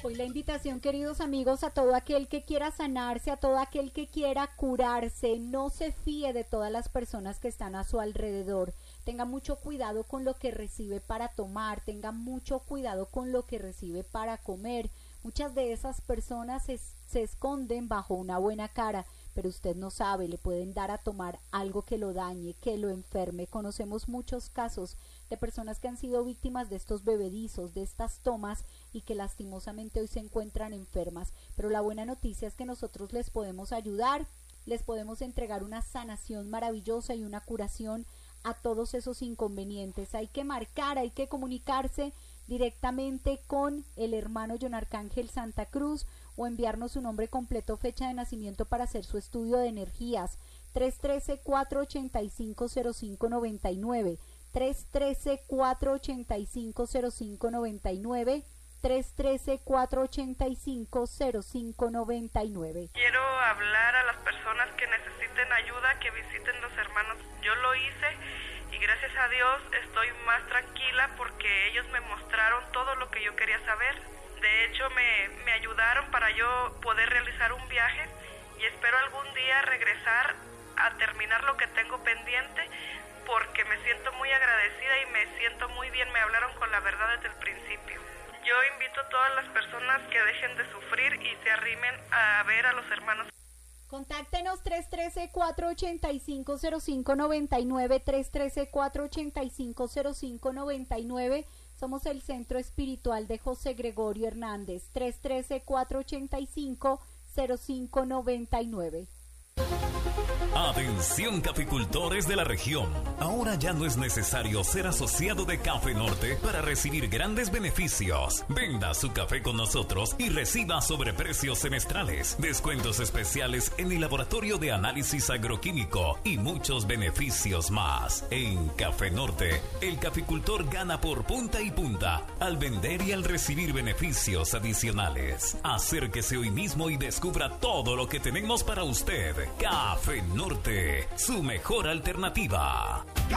Hoy la invitación, queridos amigos, a todo aquel que quiera sanarse, a todo aquel que quiera curarse, no se fíe de todas las personas que están a su alrededor. Tenga mucho cuidado con lo que recibe para tomar, tenga mucho cuidado con lo que recibe para comer. Muchas de esas personas se esconden bajo una buena cara, pero usted no sabe, le pueden dar a tomar algo que lo dañe, que lo enferme. Conocemos muchos casos de personas que han sido víctimas de estos bebedizos, de estas tomas y que lastimosamente hoy se encuentran enfermas. Pero la buena noticia es que nosotros les podemos ayudar, les podemos entregar una sanación maravillosa y una curación a todos esos inconvenientes. Hay que marcar, hay que comunicarse directamente con el hermano John Arcángel Santa Cruz o enviarnos su nombre completo, fecha de nacimiento para hacer su estudio de energías. 313-485-0599, 313-485-0599, 313-485-0599. Quiero hablar a las personas que necesiten ayuda, que visiten los hermanos. Yo lo hice y gracias a Dios estoy más tranquila porque ellos me mostraron todo lo que yo quería saber. De hecho, me ayudaron para yo poder realizar un viaje y espero algún día regresar a terminar lo que tengo pendiente porque me siento muy agradecida y me siento muy bien. Me hablaron con la verdad desde el principio. Yo invito a todas las personas que dejen de sufrir y se arrimen a ver a los hermanos. Contáctenos 313-485-0599, 313-485-0599. Somos el Centro Espiritual de José Gregorio Hernández, 313-485-0599. Atención caficultores de la región, ahora ya no es necesario ser asociado de Café Norte para recibir grandes beneficios. Venda su café con nosotros y reciba sobreprecios semestrales, descuentos especiales en el laboratorio de análisis agroquímico y muchos beneficios más. En Café Norte, el caficultor gana por punta y punta al vender y al recibir beneficios adicionales. Acérquese hoy mismo y descubra todo lo que tenemos para usted. Café Norte, su mejor alternativa.